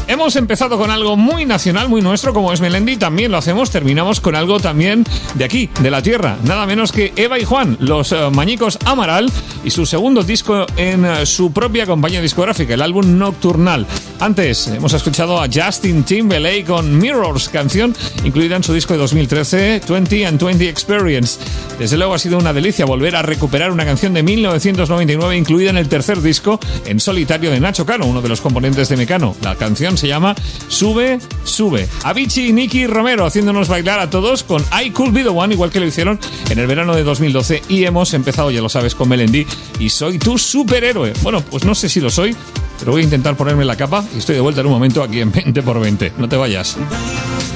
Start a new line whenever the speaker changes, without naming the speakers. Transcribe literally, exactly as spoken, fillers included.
Hemos empezado con algo muy nacional, muy nuestro, como es Melendi. También lo hacemos, terminamos con algo también de aquí, de la tierra. Nada menos que Eva y Juan, los uh, Mañicos Amaral, y su segundo disco en uh, su propia compañía discográfica, el álbum Nocturnal. Antes hemos escuchado a Justin Timberlake con Mirrors, canción incluida en su disco de dos mil trece, veinte and veinte Experience. Desde luego ha sido una delicia volver a recuperar una canción de mil novecientos noventa y nueve incluida en el tercer disco en solitario de Nacho Cano, uno de los componentes de Mecano. La canción se llama Sube, Sube. Avicii y Nicky Romero haciéndonos bailar a todos con I Could Be The One, igual que lo hicieron en el verano de dos mil doce. Y hemos empezado, ya lo sabes, con Melendi y Soy Tu Superhéroe. Bueno, pues no sé si lo soy, pero voy a intentar ponerme la capa y estoy de vuelta en un momento aquí en veinte por veinte. No te vayas.